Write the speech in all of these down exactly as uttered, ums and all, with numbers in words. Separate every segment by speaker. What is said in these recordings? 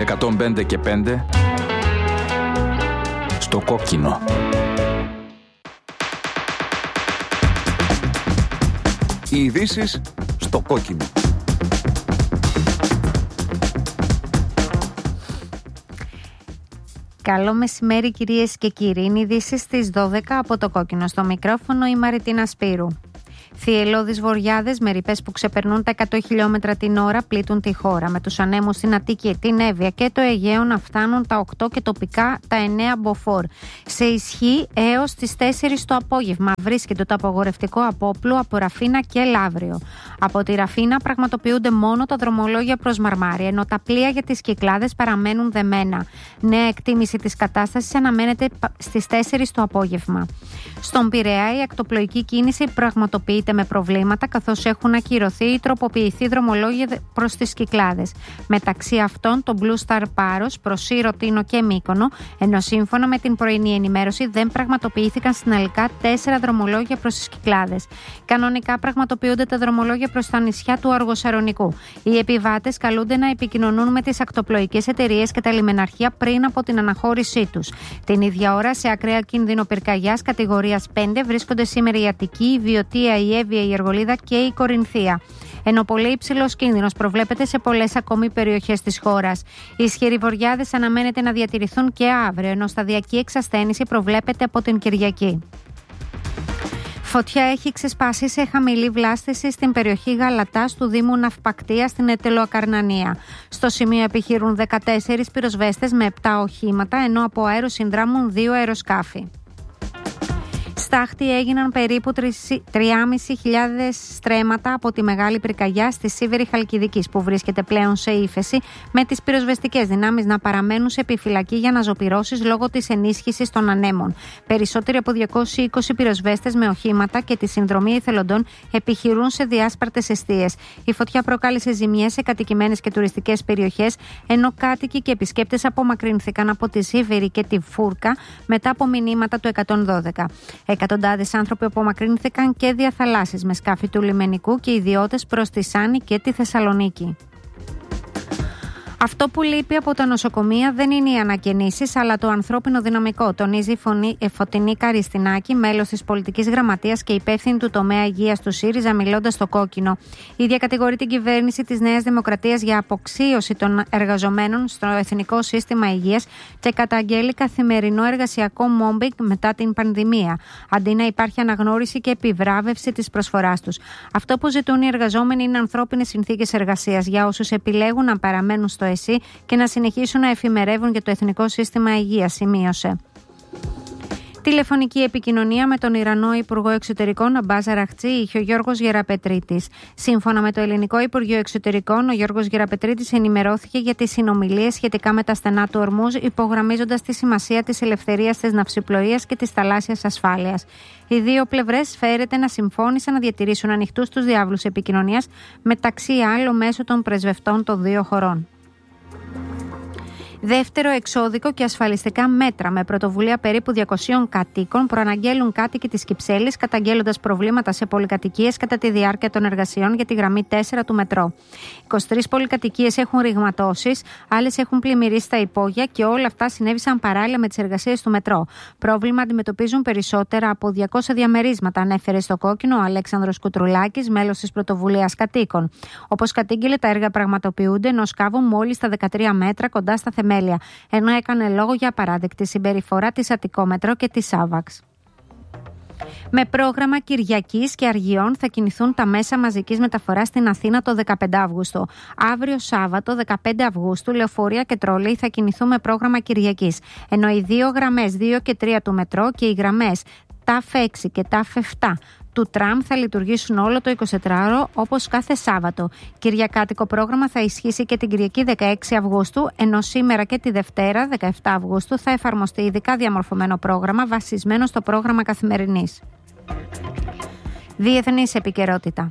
Speaker 1: εκατόν πέντε και πέντε στο κόκκινο. Οι ειδήσεις στο κόκκινο.
Speaker 2: Καλό μεσημέρι κυρίες και κύριοι. Είναι ειδήσεις στις δώδεκα από το κόκκινο. Στο μικρόφωνο η Μαριτίνα Σπύρου. Θυελλώδεις βοριάδες με ρηπές που ξεπερνούν τα εκατό χιλιόμετρα την ώρα πλήττουν τη χώρα, με τους ανέμους στην Αττική, την Εύβοια και το Αιγαίο να φτάνουν τα οκτώ και τοπικά τα εννέα μποφόρ. Σε ισχύ έως τις τέσσερις το απόγευμα βρίσκεται το απαγορευτικό απόπλου από Ραφίνα και Λαύριο. Από τη Ραφίνα πραγματοποιούνται μόνο τα δρομολόγια προς Μαρμάρι, ενώ τα πλοία για τις Κυκλάδες παραμένουν δεμένα. Νέα εκτίμηση της κατάστασης αναμένεται στις τέσσερις το απόγευμα. Στον Πειραιά η ακτοπλοϊκή κίνηση πραγματοποιείται με προβλήματα, καθώς έχουν ακυρωθεί ή τροποποιηθεί δρομολόγια προς τις Κυκλάδες. Μεταξύ αυτών το Blue Star Πάρος προς Σύρο, Τίνο και Μύκονο, ενώ σύμφωνα με την πρωινή ενημέρωση δεν πραγματοποιήθηκαν συνολικά τέσσερα δρομολόγια προς τις Κυκλάδες. Κανονικά πραγματοποιούνται τα δρομολόγια προς τα νησιά του Αργοσαρονικού. Οι επιβάτες καλούνται να επικοινωνούν με τις ακτοπλοϊκές εταιρείες και τα λιμεναρχεία πριν από την αναχώρησή τους. Την ίδια ώρα, σε ακραία κίνδυνο πυρκαγιάς κατηγορίας πέντε βρίσκονται σήμερα η Αττική, η Βιωτία, η Εύβοια, η Αργολίδα και η Κορινθία. Ενώ πολύ υψηλός κίνδυνος προβλέπεται σε πολλές ακόμη περιοχές της χώρας. Οι ισχυροί βοριάδες αναμένεται να διατηρηθούν και αύριο, ενώ σταδιακή εξασθένηση προβλέπεται από την Κυριακή. Φωτιά έχει ξεσπάσει σε χαμηλή βλάστηση στην περιοχή Γαλατάς του Δήμου Ναυπακτία στην Ετελοακαρνανία. Στο σημείο επιχειρούν δεκατέσσερις πυροσβέστες με επτά οχήματα, ενώ από αέρο συνδράμουν δύο αεροσκάφη. Στάχτη έγιναν περίπου τρεις χιλιάδες στρέμματα από τη μεγάλη πυρκαγιά στη Σίβερη Χαλκιδικής, που βρίσκεται πλέον σε ύφεση, με τις πυροσβεστικές δυνάμεις να παραμένουν σε επιφυλακή για αναζωπυρώσεις λόγω της ενίσχυσης των ανέμων. Περισσότεροι από διακόσιοι είκοσι πυροσβέστες με οχήματα και τη συνδρομή εθελοντών επιχειρούν σε διάσπαρτες εστίες. Η φωτιά προκάλεσε ζημιές σε κατοικημένες και τουριστικές περιοχές, ενώ κάτοικοι και επισκέπτες απομακρύνθηκαν από τη Σίβερη και τη Φούρκα μετά από μηνύματα του εκατόν δώδεκα. Εκατοντάδες άνθρωποι απομακρύνθηκαν και διαθαλάσσης με σκάφη του λιμενικού και ιδιώτες προς τη Σάνη και τη Θεσσαλονίκη. Αυτό που λείπει από τα νοσοκομεία δεν είναι οι ανακαινήσεις, αλλά το ανθρώπινο δυναμικό, τονίζει η φωνή, ε, Φωτεινή Καριστινάκη, μέλος της πολιτικής γραμματείας και υπεύθυνη του τομέα υγείας του ΣΥΡΙΖΑ, μιλώντας στο κόκκινο. Η ίδια κατηγορεί την κυβέρνηση της Νέας Δημοκρατίας για αποξίωση των εργαζομένων στο Εθνικό Σύστημα Υγείας και καταγγέλει καθημερινό εργασιακό μόμπινγκ μετά την πανδημία, αντί να υπάρχει αναγνώριση και επιβράβευση της προσφοράς τους. Αυτό που ζητούν οι εργαζόμενοι είναι ανθρώπινες συνθήκες εργασίας για όσους επιλέγουν να παραμένουν στο ΕΣΥ και να συνεχίσουν να εφημερεύουν για το Εθνικό Σύστημα Υγείας, σημείωσε. Τηλεφωνική επικοινωνία με τον Ιρανό Υπουργό Εξωτερικών Αμπάζ Αραχτζή είχε ο Γιώργος Γεραπετρίτης. Σύμφωνα με το Ελληνικό Υπουργείο Εξωτερικών, ο Γιώργος Γεραπετρίτης ενημερώθηκε για τις συνομιλίες σχετικά με τα στενά του Ορμούζ, υπογραμμίζοντας τη σημασία της ελευθερίας της ναυσιπλοείας και της θαλάσσιας ασφάλειας. Οι δύο πλευρές φέρεται να συμφώνησαν να διατηρήσουν ανοιχτούς τους διάβλους επικοινωνίας, μεταξύ άλλων μέσω των πρεσβευτών των δύο χωρών. Δεύτερο εξώδικο και ασφαλιστικά μέτρα με πρωτοβουλία περίπου διακοσίων κατοίκων προαναγγέλουν κάτοικοι της Κυψέλης, καταγγέλλοντας προβλήματα σε πολυκατοικίες κατά τη διάρκεια των εργασιών για τη γραμμή τέσσερα του μετρό. είκοσι τρεις πολυκατοικίες έχουν ρηγματώσεις, άλλες έχουν πλημμυρίσει τα υπόγεια και όλα αυτά συνέβησαν παράλληλα με τις εργασίες του μετρό. Πρόβλημα αντιμετωπίζουν περισσότερα από διακόσια διαμερίσματα, ανέφερε στο κόκκινο ο Αλέξανδρος Κουτρουλάκης, μέλος της πρωτοβουλίας κατοίκων. Όπως κατήγγειλε, τα έργα πραγματοποιούνται ενώ σκάβουν μόλις τα δεκατρία μέτρα κοντά στα θεμέλια, ενώ έκανε λόγο για απαράδεκτη συμπεριφορά της Αττικόμετρο και της Άβαξ. Με πρόγραμμα Κυριακής και Αργιών θα κινηθούν τα μέσα μαζικής μεταφοράς στην Αθήνα το δεκαπέντε Αυγούστου. Αύριο Σάββατο, δεκαπέντε Αυγούστου, λεωφορεία και τρόλεϊ θα κινηθούν με πρόγραμμα Κυριακής. Ενώ οι δύο γραμμές δύο και τρία του μετρό και οι γραμμές ΤΑΦ έξι και ΤΑΦ επτά του τραμ θα λειτουργήσουν όλο το εικοσιτετράωρο όπως κάθε Σάββατο. Κυριακάτικο πρόγραμμα θα ισχύσει και την Κυριακή δεκαέξι Αυγούστου, ενώ σήμερα και τη Δευτέρα δεκαεπτά Αυγούστου θα εφαρμοστεί ειδικά διαμορφωμένο πρόγραμμα βασισμένο στο πρόγραμμα καθημερινής. Διεθνής επικαιρότητα.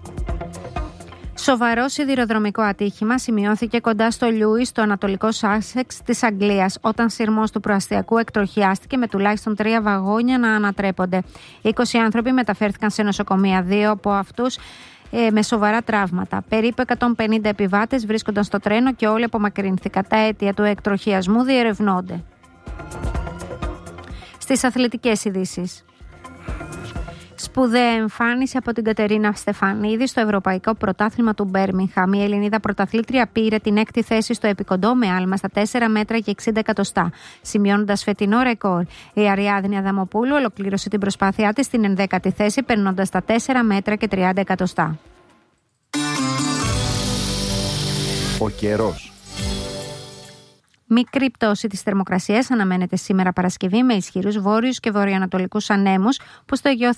Speaker 2: Σοβαρό σιδηροδρομικό ατύχημα σημειώθηκε κοντά στο Λιούις, στο ανατολικό Σάσεξ της Αγγλίας, όταν σειρμός του προαστιακού εκτροχιάστηκε με τουλάχιστον τρία βαγόνια να ανατρέπονται. είκοσι άνθρωποι μεταφέρθηκαν σε νοσοκομεία. Δύο από αυτούς ε, με σοβαρά τραύματα. Περίπου εκατόν πενήντα επιβάτες βρίσκονταν στο τρένο και όλοι απομακρύνθηκαν. Τα αίτια του εκτροχιασμού διερευνώνται. Στις αθλητικές ειδήσεις. Σπουδαία εμφάνιση από την Κατερίνα Στεφανίδη στο Ευρωπαϊκό Πρωτάθλημα του Μπέρμιγχαμ. Η Ελληνίδα πρωταθλήτρια πήρε την έκτη θέση στο επικοντό με άλμα στα τέσσερα μέτρα και εξήντα εκατοστά, σημειώνοντας φετινό ρεκόρ. Η Αριάδνη Αδαμοπούλου ολοκλήρωσε την προσπάθειά της στην ενδέκατη θέση, περνώντας τα τέσσερα μέτρα και τριάντα εκατοστά.
Speaker 1: Ο καιρός.
Speaker 2: Μικρή πτώση της θερμοκρασίας αναμένεται σήμερα Παρασκευή με ισχυρούς βόρειους και βορειοανατολικούς ανέμους που στο Αιγαίο θα